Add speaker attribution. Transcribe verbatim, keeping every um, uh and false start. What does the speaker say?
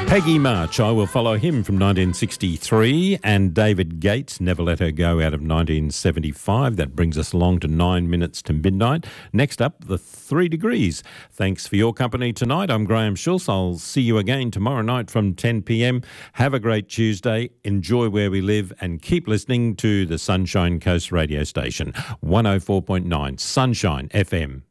Speaker 1: Peggy March, I Will Follow Him from nineteen sixty-three, and David Gates, Never Let Her Go out of nineteen seventy-five. That brings us along to nine minutes to midnight. Next up, The Three Degrees. Thanks for your company tonight. I'm Graham Schultz. I'll see you again tomorrow night from ten p.m. Have a great Tuesday. Enjoy where we live and keep listening to the Sunshine Coast radio station, one oh four point nine Sunshine F M.